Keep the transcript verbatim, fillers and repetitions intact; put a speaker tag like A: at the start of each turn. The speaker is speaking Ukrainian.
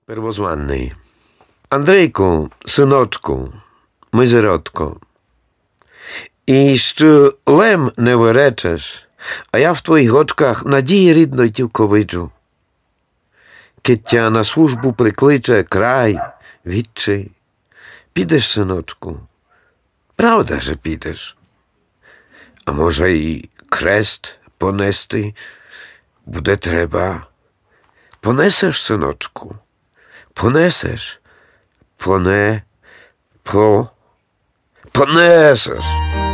A: Первозванний. Андрійку, синочку, мизеротко, і що лем не виречеш, а я в твоїх очках надії рідної тільки виджу. Киття на службу прикличе край, відчий. Підеш, синочку? Правда, що підеш? А може і крест понести буде треба? Понесеш, синочку? Понесеш? Поне... По... Понесеш!